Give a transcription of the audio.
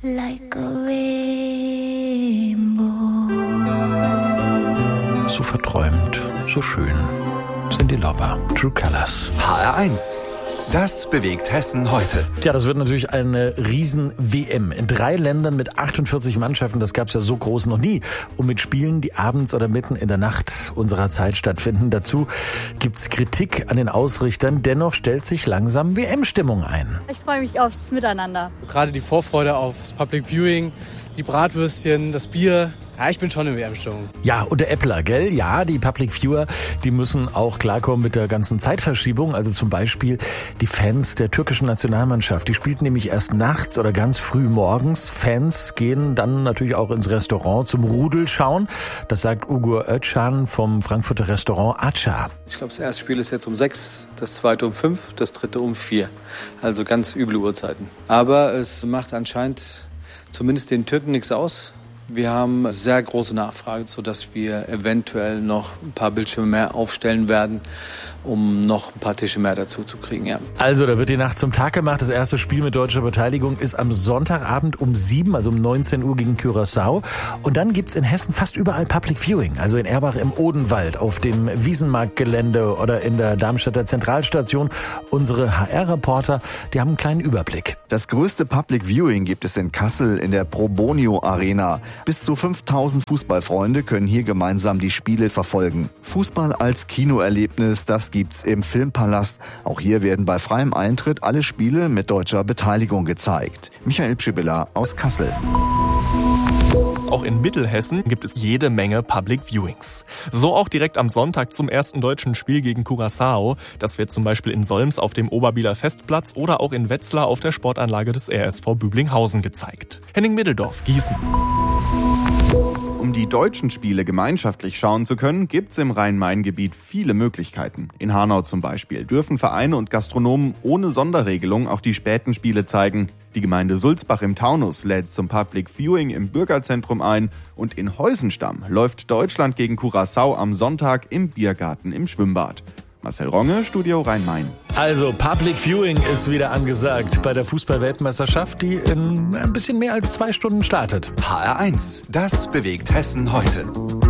like a rainbow. So verträumt, so schön. Cyndi Lauper, True Colors. HR1. Das bewegt Hessen heute. Tja, das wird natürlich eine Riesen-WM. In 3 Ländern mit 48 Mannschaften, das gab's ja so groß noch nie. Und mit Spielen, die abends oder mitten in der Nacht unserer Zeit stattfinden. Dazu gibt's Kritik an den Ausrichtern. Dennoch stellt sich langsam WM-Stimmung ein. Ich freue mich aufs Miteinander. Gerade die Vorfreude aufs Public Viewing, die Bratwürstchen, das Bier. Ja, ich bin schon in WM-Stimmung. Ja, und der Äppler, gell? Ja, die Public Viewer, die müssen auch klarkommen mit der ganzen Zeitverschiebung. Also zum Beispiel die Fans der türkischen Nationalmannschaft. Die spielten nämlich erst nachts oder ganz früh morgens. Fans gehen dann natürlich auch ins Restaurant zum Rudelschauen. Das sagt Ugur Özcan vom Frankfurter Restaurant Aça. Ich glaube, das erste Spiel ist jetzt um 6, das zweite um 5, das dritte um 4. Also ganz üble Uhrzeiten. Aber es macht anscheinend zumindest den Türken nichts aus. Wir haben sehr große Nachfrage, sodass wir eventuell noch ein paar Bildschirme mehr aufstellen werden, um noch ein paar Tische mehr dazu zu kriegen. Ja. Also, da wird die Nacht zum Tag gemacht. Das erste Spiel mit deutscher Beteiligung ist am Sonntagabend um 7, also um 19 Uhr gegen Curaçao. Und dann gibt's in Hessen fast überall Public Viewing. Also in Erbach im Odenwald, auf dem Wiesenmarktgelände oder in der Darmstädter Zentralstation. Unsere HR-Reporter, die haben einen kleinen Überblick. Das größte Public Viewing gibt es in Kassel in der Probonio Arena. Bis zu 5000 Fußballfreunde können hier gemeinsam die Spiele verfolgen. Fußball als Kinoerlebnis, das gibt's im Filmpalast. Auch hier werden bei freiem Eintritt alle Spiele mit deutscher Beteiligung gezeigt. Michael Pschibilla aus Kassel. Auch in Mittelhessen gibt es jede Menge Public Viewings. So auch direkt am Sonntag zum ersten deutschen Spiel gegen Curaçao. Das wird zum Beispiel in Solms auf dem Oberbieler Festplatz oder auch in Wetzlar auf der Sportanlage des RSV Büblinghausen gezeigt. Henning Middeldorf, Gießen. Um die deutschen Spiele gemeinschaftlich schauen zu können, gibt's im Rhein-Main-Gebiet viele Möglichkeiten. In Hanau zum Beispiel dürfen Vereine und Gastronomen ohne Sonderregelung auch die späten Spiele zeigen. Die Gemeinde Sulzbach im Taunus lädt zum Public Viewing im Bürgerzentrum ein und in Heusenstamm läuft Deutschland gegen Curaçao am Sonntag im Biergarten im Schwimmbad. Marcel Ronge, Studio Rhein-Main. Also Public Viewing ist wieder angesagt bei der Fußball-Weltmeisterschaft, die in ein bisschen mehr als 2 Stunden startet. HR1. Das bewegt Hessen heute.